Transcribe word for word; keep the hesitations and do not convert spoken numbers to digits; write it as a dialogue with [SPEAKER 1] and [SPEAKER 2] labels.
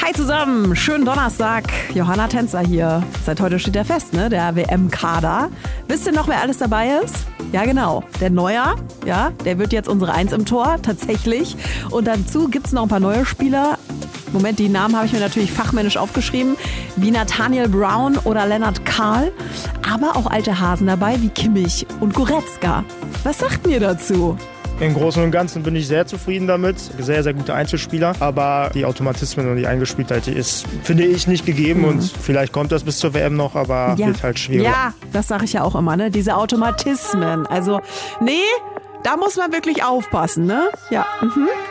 [SPEAKER 1] Hi zusammen, schönen Donnerstag. Johanna Tänzer hier. Seit heute steht der fest, ne? Der W M-Kader. Wisst ihr noch, wer alles dabei ist? Ja, genau. Der Neuer, ja, der wird jetzt unsere Eins im Tor, tatsächlich. Und dazu gibt es noch ein paar neue Spieler. Moment, die Namen habe ich mir natürlich fachmännisch aufgeschrieben, wie Nathaniel Brown oder Lennart Karl. Aber auch alte Hasen dabei, wie Kimmich und Goretzka. Was sagt ihr dazu?
[SPEAKER 2] Im Großen und Ganzen bin ich sehr zufrieden damit. Sehr, sehr gute Einzelspieler. Aber die Automatismen und die Eingespieltheit, die ist, finde ich, nicht gegeben. Mhm. Und vielleicht kommt das bis zur W M noch, aber
[SPEAKER 1] ja.
[SPEAKER 2] wird halt schwierig.
[SPEAKER 1] Ja, das sage ich ja auch immer, ne? Diese Automatismen. Also, nee, da muss man wirklich aufpassen, ne? Ja. Mhm.